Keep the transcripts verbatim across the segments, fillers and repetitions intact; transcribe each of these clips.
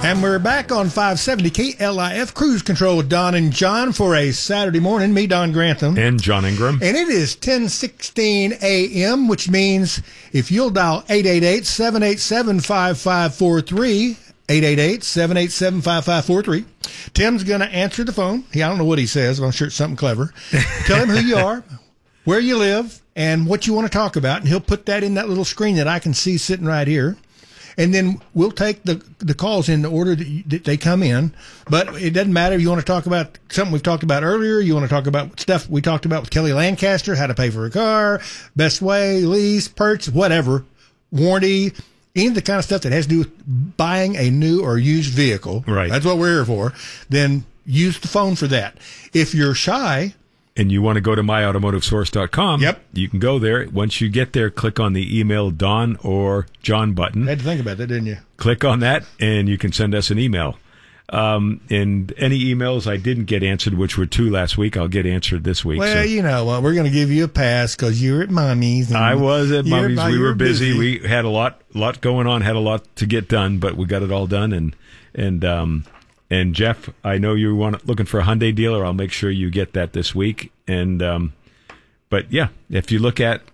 And we're back on five seventy K L I F Cruise Control with Don and John for a Saturday morning. Me, Don Grantham. And John Ingram. And it is ten sixteen a.m., which means if you'll dial eight eight eight, seven eight seven, five five four three, eight eight eight, seven eight seven, five five four three, Tim's going to answer the phone. He, I don't know what he says, but I'm sure it's something clever. Tell him who you are, where you live, and what you want to talk about, and he'll put that in that little screen that I can see sitting right here. And then we'll take the the calls in the order that, you, that they come in. But it doesn't matter if you want to talk about something we've talked about earlier. You want to talk about stuff we talked about with Kelly Lancaster, how to pay for a car, best way, lease, purchase, whatever, warranty, any of the kind of stuff that has to do with buying a new or used vehicle. Right. That's what we're here for. Then use the phone for that. If you're shy, and you want to go to my automotive source dot com, yep, you can go there. Once you get there, click on the email Don or John button. I had to think about that, didn't you? Click on that, and you can send us an email. Um, and any emails I didn't get answered, which were two last week, I'll get answered this week. Well, so. you know what? We're going to give you a pass because you're at Mommy's. And I was at Mommy's. We were busy. busy. We had a lot, lot going on. Had a lot to get done, but we got it all done. And and um, and Jeff, I know you want looking for a Hyundai dealer. I'll make sure you get that this week. And um, but yeah, if you look at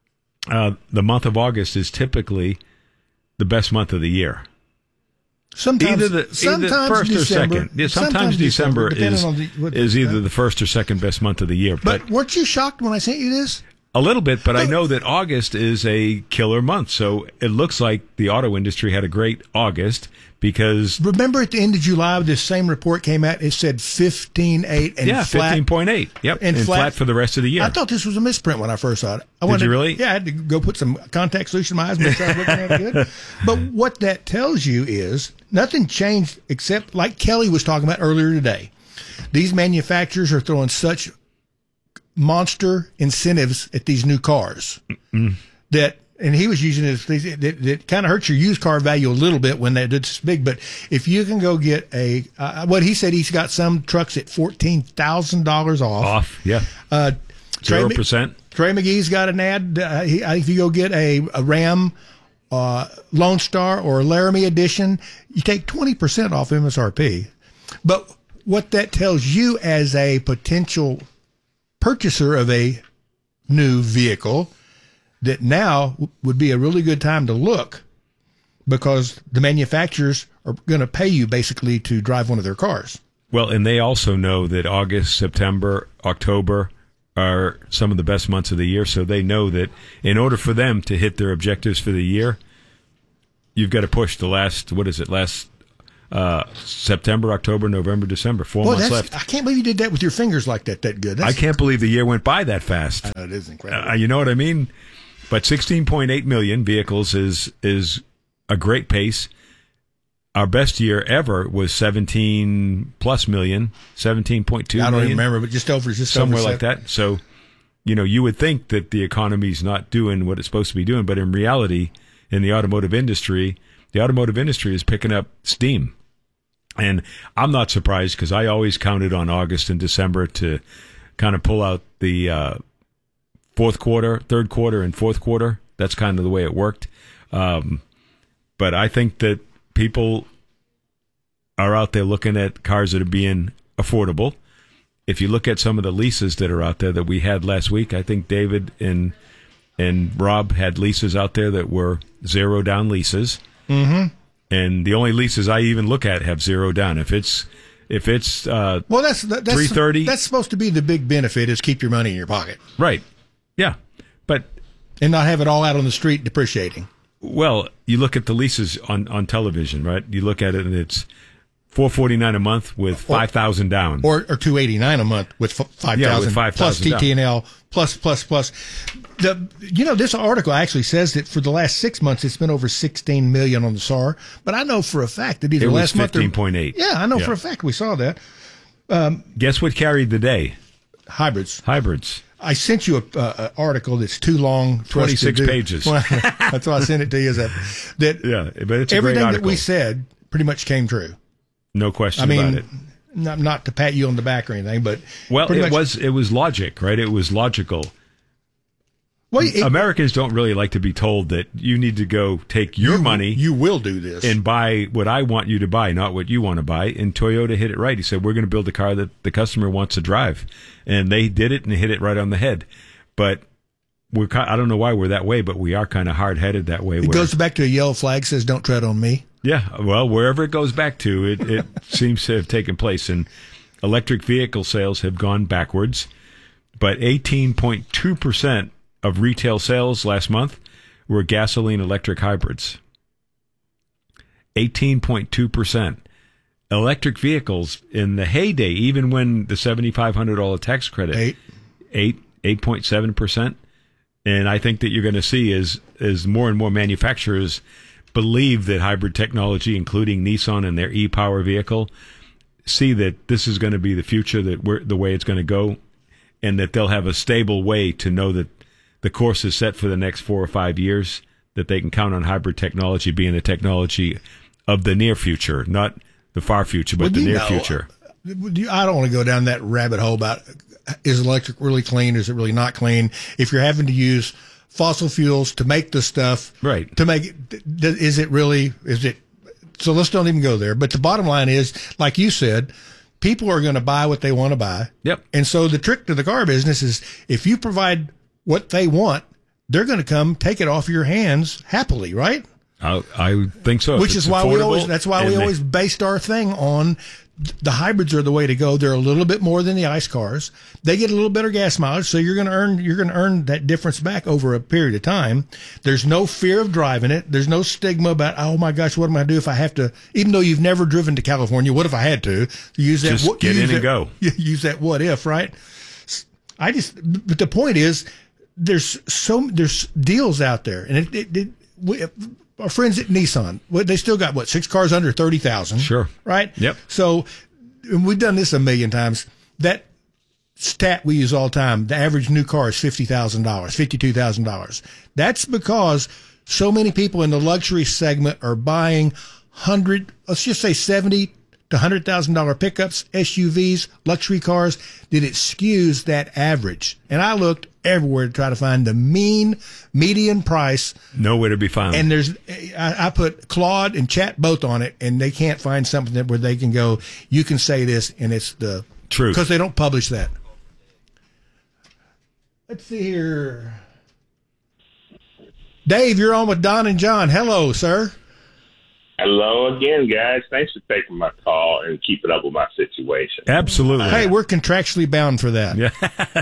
uh, the month of August is typically the best month of the year. Sometimes, either the, sometimes either first December, or second. Yeah, sometimes, sometimes December, December is on the, what, is either uh, the first or second best month of the year. But, But weren't you shocked when I sent you this? a little bit, but I No. know that August is a killer month. So it looks like the auto industry had a great August because Remember at the end of July, this same report came out. It said fifteen point eight and yeah, flat. fifteen point eight. Yep, and and, flat. flat. for the rest of the year. I thought this was a misprint when I first saw it. I Did wanted, you really? Yeah, I had to go put some contact solution in my eyes, make sure I was looking at it good. But what that tells you is nothing changed except, like Kelly was talking about earlier today, these manufacturers are throwing such monster incentives at these new cars mm-hmm. that, and he was using it as that, that kind of hurts your used car value a little bit when that it's big. But if you can go get a, uh, what he said, he's got some trucks at fourteen thousand dollars off. Off, yeah. Uh, Zero percent. Trey McGee's got an ad. Uh, he, if you go get a, a Ram uh, Lone Star or a Laramie edition, you take twenty percent off M S R P. But what that tells you as a potential purchaser of a new vehicle, that now would be a really good time to look because the manufacturers are going to pay you basically to drive one of their cars. Well, and they also know that August, September, October are some of the best months of the year, so they know that in order for them to hit their objectives for the year, you've got to push the last, what is it, last uh, September, October, November, December, four Boy, months that's, left. I can't believe you did that with your fingers like that that good. That's, I can't believe the year went by that fast. I know, it is incredible. Uh, you know what I mean? But sixteen point eight million vehicles is is a great pace. Our best year ever was seventeen plus million, seventeen point two I don't million. even remember, but just over, just somewhere over like that. So, you know, you would think that the economy's not doing what it's supposed to be doing, but in reality, in the automotive industry, the automotive industry is picking up steam. And I'm not surprised because I always counted on August and December to kind of pull out the uh, fourth quarter, third quarter, and fourth quarter. That's kind of the way it worked. Um, but I think that people are out there looking at cars that are being affordable. If you look at some of the leases that are out there that we had last week, I think David and and Rob had leases out there that were zero down leases. Mm-hmm. And the only leases I even look at have zero down. If it's if it's uh, well, that's that's three thirty. That's supposed to be the big benefit is keep your money in your pocket, right? Yeah, but and not have it all out on the street depreciating. Well, you look at the leases on, on television, right? You look at it and it's four forty nine a month with five thousand down, or or two eighty nine a month with five thousand yeah, with five plus thousand T T N L plus plus plus. The you know this article actually says that for the last six months it's been over sixteen million on the S A R, but I know for a fact that either it was last month fifteen point eight. Yeah, I know yeah. for a fact we saw that. Um, Guess what carried the day? Hybrids. Hybrids. I sent you a, uh, a article that's too long. twenty-six pages. That's why I sent it to you. Is that, that yeah, but it's a everything great article. that we said pretty much came true. No question I mean, about it. Not, not to pat you on the back or anything, but well, pretty it much, was it was logic, right? It was logical. Well, it, Americans don't really like to be told that you need to go take your you, money. You will do this. And buy what I want you to buy, not what you want to buy. And Toyota hit it right. He said, we're going to build a car that the customer wants to drive. And they did it and hit it right on the head. But we're I don't know why we're that way, but we are kind of hard-headed that way. It where, goes back to a yellow flag says, don't tread on me. Yeah, well, wherever it goes back to, it, it seems to have taken place. And electric vehicle sales have gone backwards. But eighteen point two percent of retail sales last month were gasoline electric hybrids. eighteen point two percent. Electric vehicles in the heyday, even when the seven thousand five hundred dollars tax credit, eight, eight, eight point seven percent. And I think that you're going to see is as more and more manufacturers believe that hybrid technology, including Nissan and their e-Power vehicle, see that this is going to be the future, that we're the way it's going to go, and that they'll have a stable way to know that the course is set for the next four or five years, that they can count on hybrid technology being the technology of the near future, not the far future, but well, the near know, future. I don't want to go down that rabbit hole about is electric really clean, is it really not clean? If you're having to use fossil fuels to make the stuff, right? To make it, is it really, is it, so let's don't even go there. But the bottom line is, like you said, people are going to buy what they want to buy. Yep. And so the trick to the car business is if you provide what they want, they're going to come take it off your hands happily, right? I, I think so. Which is why we always, that's why we they, always based our thing on the hybrids are the way to go. They're a little bit more than the ICE cars. They get a little better gas mileage, so you're going to earn, you're going to earn that difference back over a period of time. There's no fear of driving it. There's no stigma about, oh my gosh, what am I going to do if I have to, even though you've never driven to California, what if I had to use that? Just what, get in that, and go. Use that what if, right? I just, but the point is, there's so, there's deals out there, and it, it, it we, our friends at Nissan, they still got what, six cars under thirty thousand? Sure. Right? Yep. So, and we've done this a million times. That stat we use all the time, the average new car is fifty thousand dollars, fifty-two thousand dollars. That's because so many people in the luxury segment are buying one hundred, let's just say seventy to one hundred thousand dollars pickups, S U Vs, luxury cars, that it skews that average. And I looked everywhere to try to find the mean median price. Nowhere to be found. And there's, I, I put Claude and Chat both on it, and they can't find something that where they can go, you can say this, and it's the truth. Because they don't publish that. Let's see here. Dave, you're on with Don and John. Hello, sir. Hello again, guys. Thanks for taking my call and keeping up with my situation. Absolutely. Hey, we're contractually bound for that. Yeah.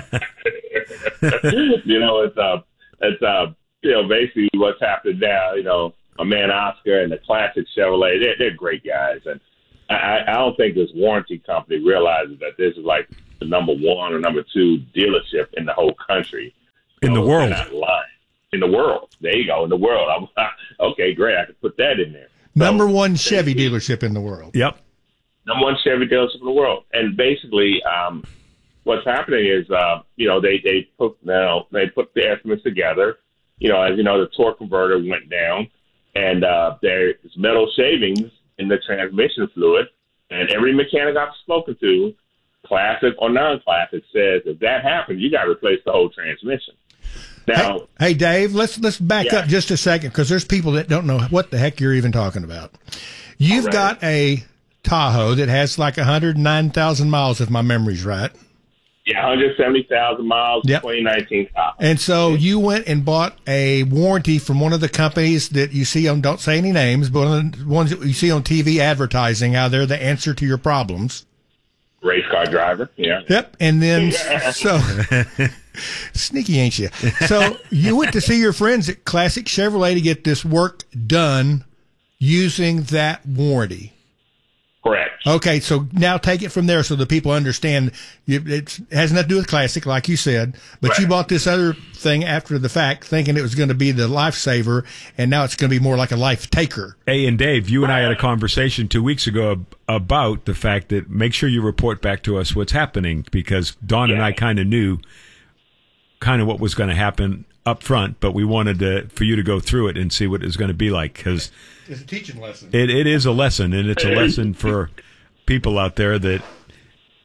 you know, it's uh, it's uh, you know, basically what's happening now. You know, my man Oscar and the Classic Chevrolet, they're they're great guys, and I, I don't think this warranty company realizes that this is like the number one or number two dealership in the whole country. In the world. In the world. There you go. In the world. I'm, okay, great. I can put that in there. Number so, one Chevy dealership in the world. Yep. Number one Chevy dealership in the world. And basically, um, what's happening is, uh, you know, they, they put, you know, they put the estimates together. You know, as you know, the torque converter went down, and uh, there's metal shavings in the transmission fluid. And every mechanic I've spoken to, classic or non-classic, says if that happens, you got to replace the whole transmission. Now, hey, hey, Dave, let's let's back yeah. up just a second, because there's people that don't know what the heck you're even talking about. You've right. got a Tahoe that has like one hundred nine thousand miles, if my memory's right. Yeah, one hundred seventy thousand miles, yep. twenty nineteen Tahoe. And so you went and bought a warranty from one of the companies that you see on, don't say any names, but one of the ones that you see on T V advertising how they're the answer to your problems. Race car driver, yeah. Yep, and then so sneaky, ain't you? So you went to see your friends at Classic Chevrolet to get this work done using that warranty. Correct. Okay, so now take it from there so the people understand. It has nothing to do with Classic, like you said, but right. you bought this other thing after the fact, thinking it was going to be the lifesaver, and now it's going to be more like a life taker. Hey, and Dave, you and I had a conversation two weeks ago about the fact that make sure you report back to us what's happening, because Don yeah. and I kind of knew kind of what was going to happen up front, but we wanted to for you to go through it and see what it was going to be like, because it's a teaching lesson. It, it is a lesson, and it's a lesson for people out there that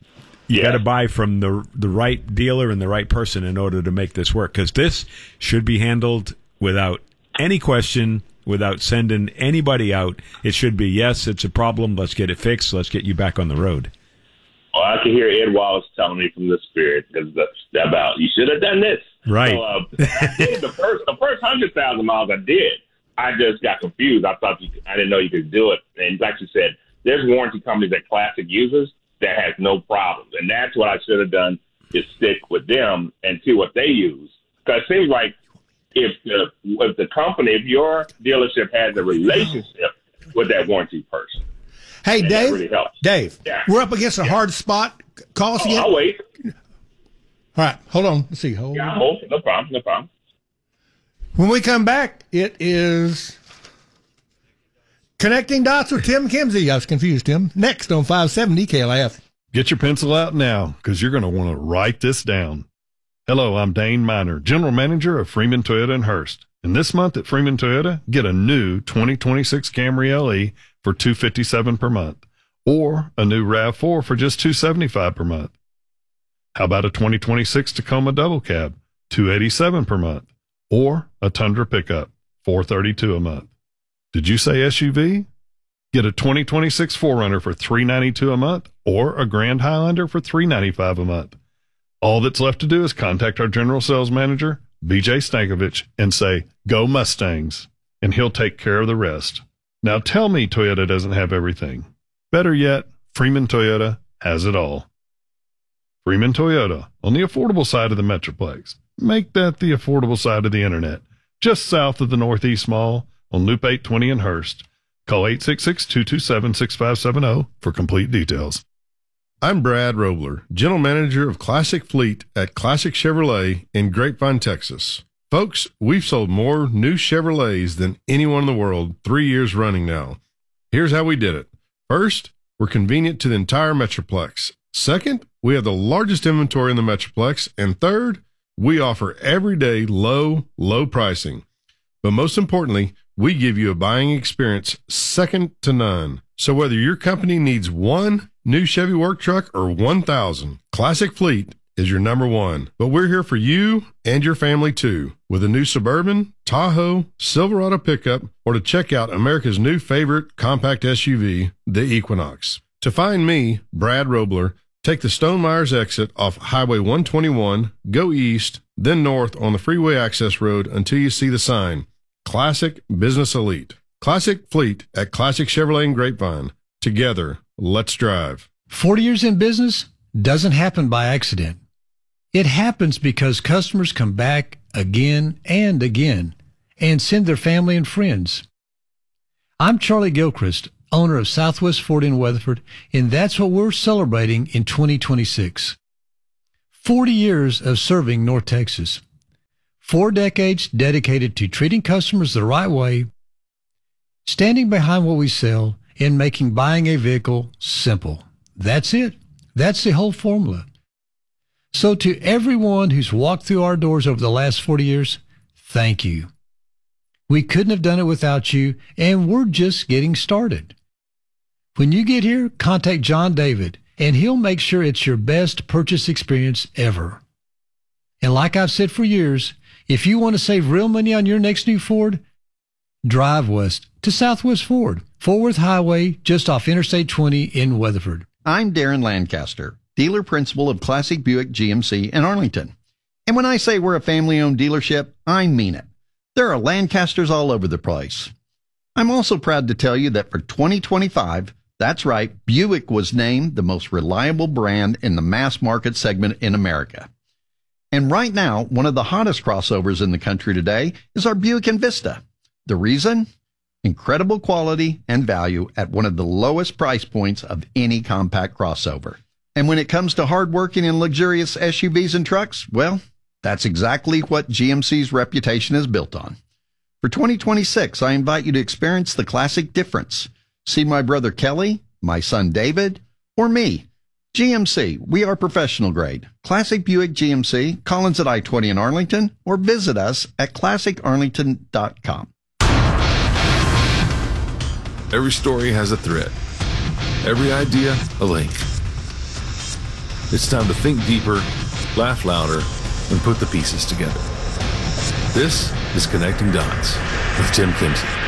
You Yeah. got to buy from the the right dealer and the right person in order to make this work, because this should be handled without any question, without sending anybody out. It should be, yes, it's a problem. Let's get it fixed. Let's get you back on the road. Well, I can hear Ed Wallace telling me from the spirit about you should have done this. Right. So, uh, I did the first the first hundred thousand miles I did. I just got confused. I thought you, I didn't know you could do it. And like you said, there's warranty companies that Classic uses that has no problems, and that's what I should have done, is stick with them and see what they use. Because it seems like if the if the company, if your dealership has a relationship with that warranty person, Hey, and Dave. that really helps. Dave, Yeah. we're up against a hard spot. Call us Oh, again. I'll wait. All right, hold on. Let's see. Hold Yeah, on. I'm old. No problem. No problem. When we come back, it is Connecting Dots with Tim Kimsey. I was confused, Tim. Next on five seventy K L I F. Get your pencil out now, because you're going to want to write this down. Hello, I'm Dane Miner, General Manager of Freeman Toyota in Hurst. And this month at Freeman Toyota, get a new twenty twenty-six Camry L E for two hundred fifty-seven dollars per month, or a new RAV four for just two hundred seventy-five dollars per month. How about a twenty twenty-six Tacoma Double Cab, two hundred eighty-seven dollars per month, or a Tundra Pickup, four hundred thirty-two dollars a month. Did you say S U V? Get a twenty twenty-six four runner for three hundred ninety-two dollars a month, or a Grand Highlander for three hundred ninety-five dollars a month. All that's left to do is contact our General Sales Manager, B J Stankovich, and say, "Go Mustangs," and he'll take care of the rest. Now tell me Toyota doesn't have everything. Better yet, Freeman Toyota has it all. Freeman Toyota, on the affordable side of the Metroplex. Make that the affordable side of the internet. Just south of the Northeast Mall on Loop eight twenty in Hurst. Call eight six six, two two seven, six five seven zero for complete details. I'm Brad Robler, General Manager of Classic Fleet at Classic Chevrolet in Grapevine, Texas. Folks, we've sold more new Chevrolets than anyone in the world three years running now. Here's how we did it. First, we're convenient to the entire Metroplex. Second, we have the largest inventory in the Metroplex. And third, we offer everyday low, low pricing. But most importantly, we give you a buying experience second to none. So whether your company needs one new Chevy work truck or one thousand, Classic Fleet is your number one. But we're here for you and your family too, with a new Suburban, Tahoe, Silverado pickup, or to check out America's new favorite compact S U V, the Equinox. To find me, Brad Robler, take the Stone Myers exit off Highway one twenty-one, go east, then north on the freeway access road until you see the sign, Classic Business Elite. Classic Fleet at Classic Chevrolet in Grapevine. Together, let's drive. forty years in business doesn't happen by accident. It happens because customers come back again and again and send their family and friends. I'm Charlie Gilchrist, owner of Southwest Ford in Weatherford, and that's what we're celebrating in twenty twenty-six. forty years of serving North Texas. Four decades dedicated to treating customers the right way, standing behind what we sell, and making buying a vehicle simple. That's it. That's the whole formula. So to everyone who's walked through our doors over the last forty years, thank you. We couldn't have done it without you, and we're just getting started. When you get here, contact John David, and he'll make sure it's your best purchase experience ever. And like I've said for years, if you want to save real money on your next new Ford, drive west to Southwest Ford, Fort Worth Highway, just off Interstate twenty in Weatherford. I'm Darren Lancaster, dealer principal of Classic Buick G M C in Arlington. And when I say we're a family-owned dealership, I mean it. There are Lancasters all over the place. I'm also proud to tell you that for twenty twenty-five, that's right, Buick was named the most reliable brand in the mass market segment in America. And right now, one of the hottest crossovers in the country today is our Buick Envista. The reason? Incredible quality and value at one of the lowest price points of any compact crossover. And when it comes to hardworking and luxurious S U Vs and trucks, well, that's exactly what G M C's reputation is built on. For twenty twenty-six, I invite you to experience the classic difference. See my brother Kelly, my son David, or me. G M C, we are professional grade. Classic Buick G M C, Collins at I twenty in Arlington, or visit us at classic arlington dot com. Every story has a thread. Every idea, a link. It's time to think deeper, laugh louder, and put the pieces together. This is Connecting Dots with Tim Kimsey.